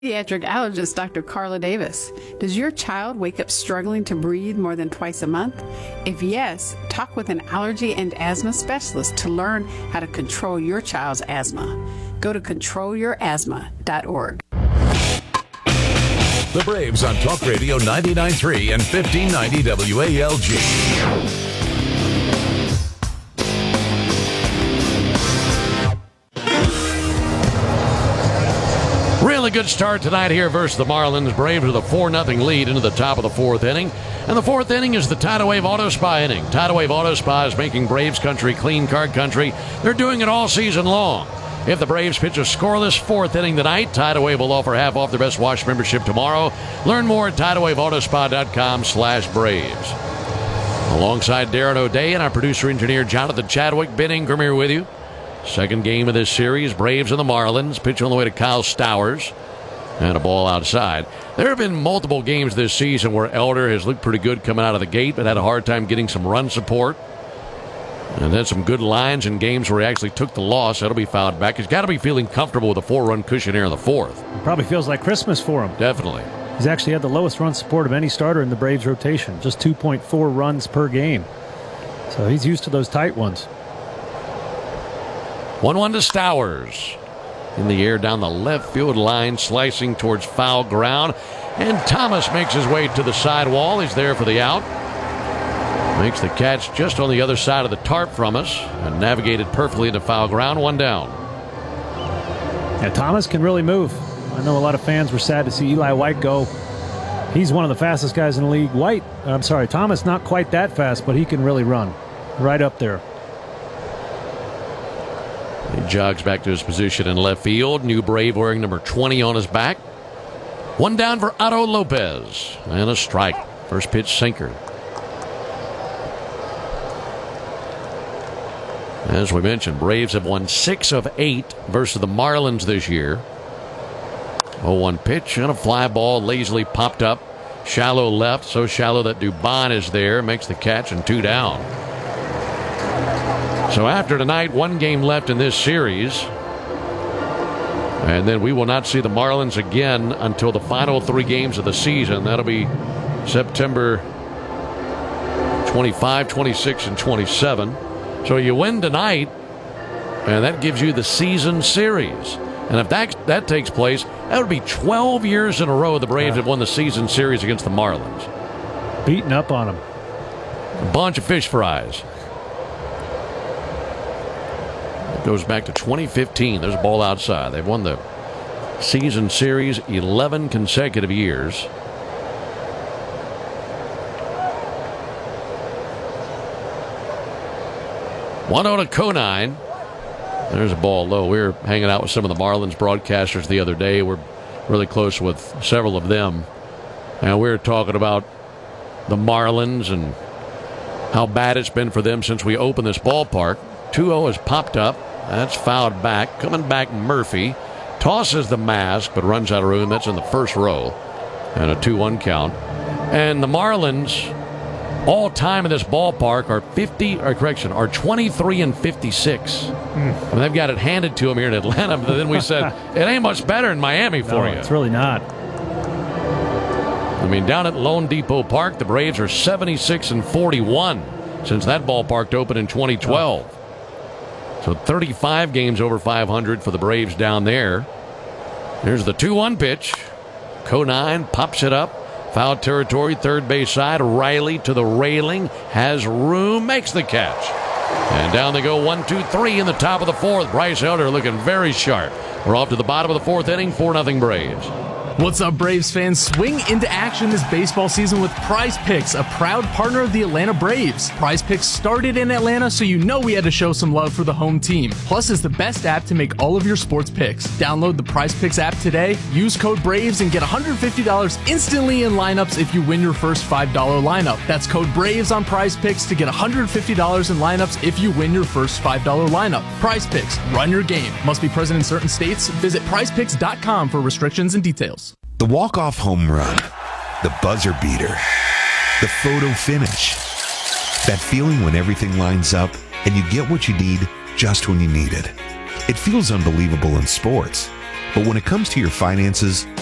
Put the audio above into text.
Pediatric allergist Dr. Carla Davis. Does your child wake up struggling to breathe more than twice a month? If yes, talk with an allergy and asthma specialist to learn how to control your child's asthma. Go to controlyourasthma.org. The Braves on Talk Radio 99.3 and 1590 WALG. Really good start tonight here versus the Marlins. Braves with a 4-0 lead into the top of the fourth inning. And the fourth inning is the Tidal Wave Auto Spa inning. Tidal Wave Auto Spa is making Braves country clean card country. They're doing it all season long. If the Braves pitch a scoreless fourth inning tonight, Tidal Wave will offer half off their Best Wash membership tomorrow. Learn more at TidalWaveAutospa.com/Braves. Alongside Darren O'Day and our producer-engineer Jonathan Chadwick, Ben Ingram here with you. Second game of this series, Braves and the Marlins. Pitch on the way to Kyle Stowers. And a ball outside. There have been multiple games this season where Elder has looked pretty good coming out of the gate, but had a hard time getting some run support. And then some good lines in games where he actually took the loss. That'll be fouled back. He's got to be feeling comfortable with a 4-run cushion here in the fourth. Probably feels like Christmas for him. Definitely. He's actually had the lowest run support of any starter in the Braves rotation. Just 2.4 runs per game. So he's used to those tight ones. 1-1 to Stowers. In the air down the left field line, slicing towards foul ground. And Thomas makes his way to the sidewall. He's there for the out. Makes the catch just on the other side of the tarp from us and navigated perfectly into foul ground. One down. Yeah, Thomas can really move. I know a lot of fans were sad to see Eli White go. He's one of the fastest guys in the league. Thomas not quite that fast, but he can really run. Right up there. He jogs back to his position in left field. New Brave wearing number 20 on his back. One down for Otto Lopez. And a strike. First pitch sinker. As we mentioned, Braves have won 6 of 8 versus the Marlins this year. 0-1 pitch and a fly ball lazily popped up. Shallow left, so shallow that Dubon is there. Makes the catch and 2 down. So after tonight, 1 game left in this series. And then we will not see the Marlins again until the final 3 games of the season. That'll be September 25, 26, and 27. So you win tonight, and that gives you the season series. And if that takes place, that would be 12 years in a row the Braves have won the season series against the Marlins. Beating up on them. A bunch of fish fries. It goes back to 2015. There's a ball outside. They've won the season series 11 consecutive years. One on a Conine. There's a ball low. We were hanging out with some of the Marlins broadcasters the other day. We're really close with several of them. And we were talking about the Marlins and how bad it's been for them since we opened this ballpark. 2-0 has popped up. That's fouled back. Coming back, Murphy tosses the mask but runs out of room. That's in the first row. And a 2-1 count. And the Marlins all time in this ballpark are 23 and 56. I mean, they've got it handed to them here in Atlanta, but then we said it ain't much better in Miami for you. It's really not. I mean, down at Lone Depot Park, the Braves are 76 and 41 since that ballpark opened in 2012. So 35 games over 500 for the Braves down there. Here's the 2-1 pitch. Conine pops it up. Foul territory, third base side. Riley to the railing. Has room. Makes the catch. And down they go 1-2-3 in the top of the fourth. Bryce Elder looking very sharp. We're off to the bottom of the fourth inning. 4-0 Braves. What's up, Braves fans? Swing into action this baseball season with Prize Picks, a proud partner of the Atlanta Braves. Prize Picks started in Atlanta, so you know we had to show some love for the home team. Plus, it's the best app to make all of your sports picks. Download the Prize Picks app today, use code BRAVES, and get $150 instantly in lineups if you win your first $5 lineup. That's code BRAVES on Prize Picks to get $150 in lineups if you win your first $5 lineup. Prize Picks, run your game. Must be present in certain states. Visit prizepicks.com for restrictions and details. The walk-off home run, the buzzer beater, the photo finish. That feeling when everything lines up and you get what you need just when you need it. It feels unbelievable in sports, but when it comes to your finances,